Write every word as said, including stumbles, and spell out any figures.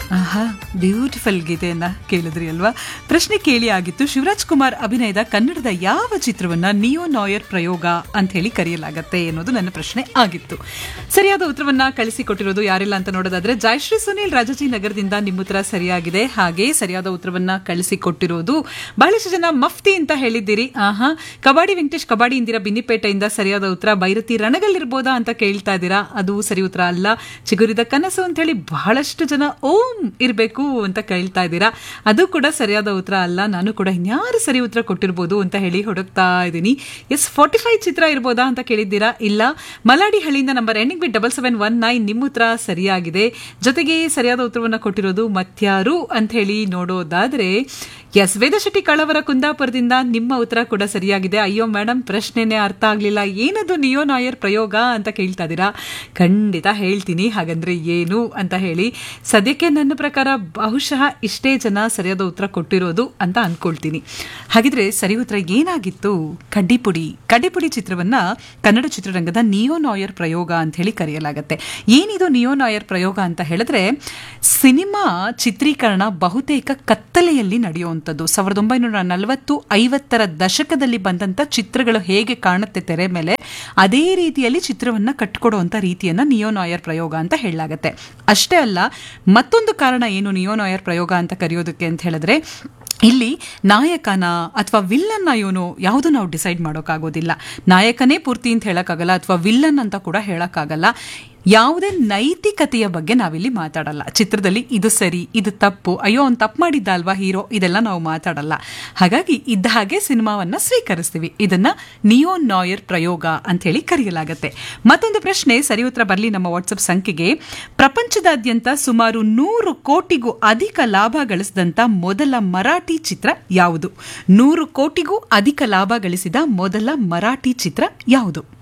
ಆಹಾ, ಬ್ಯೂಟಿಫುಲ್ ಗೀತೆಯನ್ನ ಕೇಳಿದ್ರಿ ಅಲ್ವಾ? ಪ್ರಶ್ನೆ ಕೇಳಿ ಆಗಿತ್ತು, ಶಿವರಾಜ್ ಕುಮಾರ್ ಅಭಿನಯದ ಕನ್ನಡದ ಯಾವ ಚಿತ್ರವನ್ನ ನಿಯೋ ನಾಯರ್ ಪ್ರಯೋಗ ಅಂತ ಹೇಳಿ ಕರೆಯಲಾಗತ್ತೆ ಅನ್ನೋದು ನನ್ನ ಪ್ರಶ್ನೆ ಆಗಿತ್ತು. ಸರಿಯಾದ ಉತ್ತರವನ್ನ ಕಳಿಸಿಕೊಟ್ಟಿರೋದು ಯಾರಿಲ್ಲ ಅಂತ ನೋಡೋದಾದ್ರೆ ಜಯಶ್ರೀ ಸುನೀಲ್ ರಾಜಾಜಿ ನಗರದಿಂದ ನಿಮ್ಮ ಉತ್ತರ ಸರಿಯಾಗಿದೆ. ಹಾಗೆ ಸರಿಯಾದ ಉತ್ತರವನ್ನ ಕಳಿಸಿಕೊಟ್ಟಿರೋದು ಬಹಳಷ್ಟು ಜನ ಮಫ್ತಿ ಅಂತ ಹೇಳಿದ್ದೀರಿ. ಆಹಾ, ಕಬಾಡಿ ವೆಂಕಟೇಶ್ ಕಬಾಡಿ ಇಂದಿರಾ ಬಿನ್ನಿಪೇಟೆಯಿಂದ ಸರಿಯಾದ ಉತ್ತರ. ಭೈರತಿ ರಣಗಲ್ ಇರ್ಬೋದಾ ಅಂತ ಕೇಳ್ತಾ ಇದ್ದೀರಾ, ಅದು ಸರಿ ಉತ್ತರ ಅಲ್ಲ. ಚಿಗುರಿದ ಕನಸು ಅಂತ ಹೇಳಿ ಬಹಳಷ್ಟು ಜನ ಓಂ ಇರಬೇಕು ಅಂತ ಕೇಳ್ತಾ ಇದ್ದೀರಾ, ಅದು ಕೂಡ ಸರಿಯಾದ ಉತ್ತರ ಅಲ್ಲ. ನಾನು ಕೂಡ ಇನ್ಯಾರು ಸರಿ ಉತ್ತರ ಕೊಟ್ಟಿರ್ಬೋದು ಅಂತ ಹೇಳಿ ಹುಡುಕ್ತಾ ಇದ್ದೀನಿ. ಎಸ್, ಫಾರ್ಟಿ ಫೈವ್ ಚಿತ್ರ ಇರ್ಬೋದಾ ಅಂತ ಕೇಳಿದ್ದೀರಾ, ಇಲ್ಲ. ಮಲಾಡಿ ಹಳ್ಳಿಯಿಂದ number ending B double seven one nine, ನಿಮ್ಮ ಉತ್ತರ ಸರಿಯಾಗಿದೆ. ಜೊತೆಗೆ ಸರಿಯಾದ ಉತ್ತರವನ್ನು ಕೊಟ್ಟಿರೋದು ಮತ್ಯಾರು ಅಂತ ಹೇಳಿ ನೋಡೋದಾದ್ರೆ ಎಸ್, ವೇದಶೆಟ್ಟಿ ಕಳವರ ಕುಂದಾಪುರದಿಂದ ನಿಮ್ಮ ಉತ್ತರ ಕೂಡ ಸರಿಯಾಗಿದೆ. ಅಯ್ಯೋ ಮೇಡಮ್, ಪ್ರಶ್ನೆನೇ ಅರ್ಥ ಆಗ್ಲಿಲ್ಲ, ಏನದು ನಿಯೋ ನಾಯರ್ ಪ್ರಯೋಗ ಅಂತ ಕೇಳ್ತಾ ಇದ್ದೀರಾ. ಖಂಡಿತ ಹೇಳ್ತೀನಿ ಹಾಗಂದ್ರೆ ಏನು ಅಂತ ಹೇಳಿ. ಸದ್ಯಕ್ಕೆ ನನ್ನ ಪ್ರಕಾರ ಬಹುಶಃ ಇಷ್ಟೇ ಜನ ಸರಿಯಾದ ಉತ್ತರ ಕೊಟ್ಟಿರೋದು ಅಂತ ಅನ್ಕೊಳ್ತೀನಿ. ಹಾಗಿದ್ರೆ ಸರಿ ಉತ್ತರ ಏನಾಗಿತ್ತು? ಕಡ್ಡಿಪುಡಿ. ಕಡ್ಡಿಪುಡಿ ಚಿತ್ರವನ್ನ ಕನ್ನಡ ಚಿತ್ರರಂಗದ ನಿಯೋ ನಾಯರ್ ಪ್ರಯೋಗ ಅಂತ ಹೇಳಿ ಕರೆಯಲಾಗತ್ತೆ. ಏನಿದು ನಿಯೋ ನಾಯರ್ ಪ್ರಯೋಗ ಅಂತ ಹೇಳಿದ್ರೆ, ಸಿನಿಮಾ ಚಿತ್ರೀಕರಣ ಬಹುತೇಕ ಕತ್ತಲೆಯಲ್ಲಿ ನಡೆಯುವಂಥದ್ದು. ಸಾವಿರದ ಒಂಬೈನೂರ ನಲವತ್ತು ಐವತ್ತರ ದಶಕದಲ್ಲಿ ಬಂದಂತ ಚಿತ್ರಗಳು ಹೇಗೆ ಕಾಣುತ್ತೆ ತೆರೆ ಮೇಲೆ, ಅದೇ ರೀತಿಯಲ್ಲಿ ಚಿತ್ರವನ್ನ ಕಟ್ಕೊಡುವಂತ ರೀತಿಯನ್ನ ನಿಯೋ ನಾಯರ್ ಪ್ರಯೋಗ ಅಂತ ಹೇಳಲಾಗತ್ತೆ. ಅಷ್ಟೇ ಅಲ್ಲ, ಮತ್ತೊಂದು ಕಾರಣ ಏನು ನಿಯೋ ನಾಯರ್ ಪ್ರಯೋಗ ಅಂತ ಕರೆಯೋದಕ್ಕೆ ಅಂತ ಹೇಳಿದ್ರೆ, ಇಲ್ಲಿ ನಾಯಕನ ಅಥವಾ ವಿಲ್ಲನ್ನ ಇವನು ಯಾವುದು ನಾವು ಡಿಸೈಡ್ ಮಾಡೋಕ್ಕಾಗೋದಿಲ್ಲ. ನಾಯಕನೇ ಪೂರ್ತಿ ಅಂತ ಹೇಳಕ್ಕಾಗಲ್ಲ, ಅಥವಾ ವಿಲ್ಲನ್ ಅಂತ ಕೂಡ ಹೇಳಕ್ಕಾಗಲ್ಲ. ಯಾವುದೇ ನೈತಿಕತೆಯ ಬಗ್ಗೆ ನಾವಿಲ್ಲಿ ಮಾತಾಡಲ್ಲ. ಚಿತ್ರದಲ್ಲಿ ಇದು ಸರಿ, ಇದು ತಪ್ಪು, ಅಯ್ಯೋ ಅವ್ನು ತಪ್ಪು ಮಾಡಿದ್ದ ಅಲ್ವಾ ಹೀರೋ, ಇದೆಲ್ಲ ನಾವು ಮಾತಾಡಲ್ಲ. ಹಾಗಾಗಿ ಇದ್ದ ಹಾಗೆ ಸಿನಿಮಾವನ್ನ ಸ್ವೀಕರಿಸ್ತೀವಿ. ಇದನ್ನ ನಿಯೋ ನಾಯರ್ ಪ್ರಯೋಗ ಅಂತ ಹೇಳಿ ಕರೆಯಲಾಗತ್ತೆ. ಮತ್ತೊಂದು ಪ್ರಶ್ನೆ, ಸರಿ ಉತ್ತರ ಬರಲಿ ನಮ್ಮ ವಾಟ್ಸಪ್ ಸಂಖ್ಯೆಗೆ. ಪ್ರಪಂಚದಾದ್ಯಂತ ಸುಮಾರು ನೂರು ಕೋಟಿಗೂ ಅಧಿಕ ಲಾಭ ಗಳಿಸಿದಂತ ಮೊದಲ ಮರಾಠಿ ಚಿತ್ರ ಯಾವುದು? ನೂರು ಕೋಟಿಗೂ ಅಧಿಕ ಲಾಭ ಗಳಿಸಿದ ಮೊದಲ ಮರಾಠಿ ಚಿತ್ರ ಯಾವುದು?